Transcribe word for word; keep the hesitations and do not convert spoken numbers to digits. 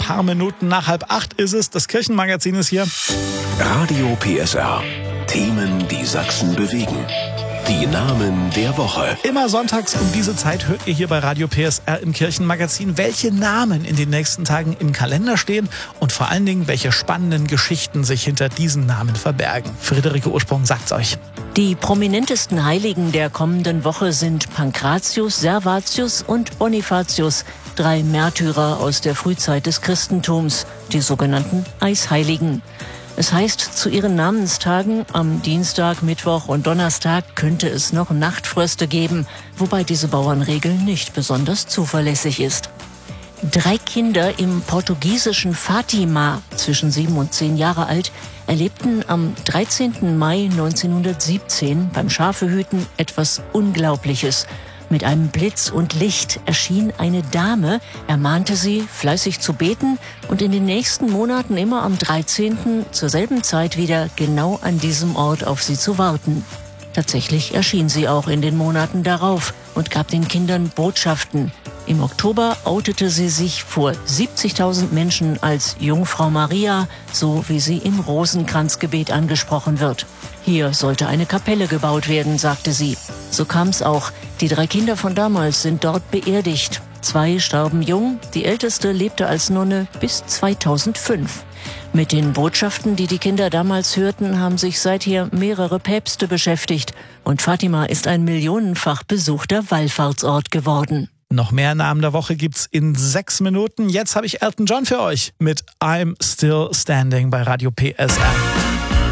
paar Minuten nach halb acht ist es. Das Kirchenmagazin ist hier. Radio P S R. Themen, die Sachsen bewegen. Die Namen der Woche. Immer sonntags um diese Zeit hört ihr hier bei Radio P S R im Kirchenmagazin, welche Namen in den nächsten Tagen im Kalender stehen und vor allen Dingen, welche spannenden Geschichten sich hinter diesen Namen verbergen. Friederike Ursprung sagt's euch. Die prominentesten Heiligen der kommenden Woche sind Pankratius, Servatius und Bonifatius, drei Märtyrer aus der Frühzeit des Christentums, die sogenannten Eisheiligen. Es heißt, zu ihren Namenstagen am Dienstag, Mittwoch und Donnerstag könnte es noch Nachtfröste geben, wobei diese Bauernregel nicht besonders zuverlässig ist. Drei Kinder im portugiesischen Fatima, zwischen sieben und zehn Jahre alt, erlebten am dreizehnten Mai neunzehnhundertsiebzehn beim Schafehüten etwas Unglaubliches. Mit einem Blitz und Licht erschien eine Dame, ermahnte sie, fleißig zu beten und in den nächsten Monaten immer am dreizehnten zur selben Zeit wieder genau an diesem Ort auf sie zu warten. Tatsächlich erschien sie auch in den Monaten darauf und gab den Kindern Botschaften. Im Oktober outete sie sich vor siebzigtausend Menschen als Jungfrau Maria, so wie sie im Rosenkranzgebet angesprochen wird. Hier sollte eine Kapelle gebaut werden, sagte sie. So kam es auch. Die drei Kinder von damals sind dort beerdigt. Zwei starben jung, die älteste lebte als Nonne bis zweitausendfünf. Mit den Botschaften, die die Kinder damals hörten, haben sich seither mehrere Päpste beschäftigt. Und Fatima ist ein millionenfach besuchter Wallfahrtsort geworden. Noch mehr Namen der Woche gibt's in sechs Minuten. Jetzt habe ich Elton John für euch mit I'm Still Standing bei Radio P S R.